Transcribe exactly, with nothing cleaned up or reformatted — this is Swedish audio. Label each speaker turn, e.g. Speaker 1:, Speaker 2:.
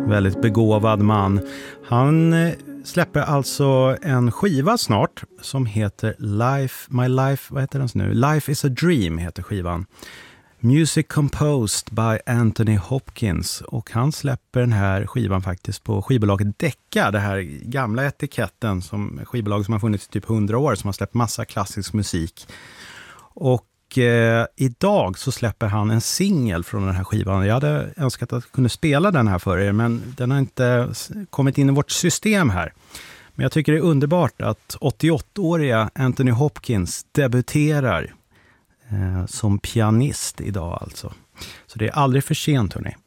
Speaker 1: Väldigt begåvad man. Han släpper alltså en skiva snart som heter Life, My Life, vad heter den nu? Life is a Dream heter skivan. Music composed by Anthony Hopkins, och han släpper den här skivan faktiskt på skivbolaget Decca, det här gamla etiketten som skivbolag som har funnits i typ hundra år, som har släppt massa klassisk musik. Och eh, idag så släpper han en singel från den här skivan. Jag hade önskat att kunna spela den här för er, men den har inte kommit in i vårt system här. Men jag tycker det är underbart att åttioåttaåriga Anthony Hopkins debuterar som pianist idag alltså. Så det är aldrig för sent, hörni.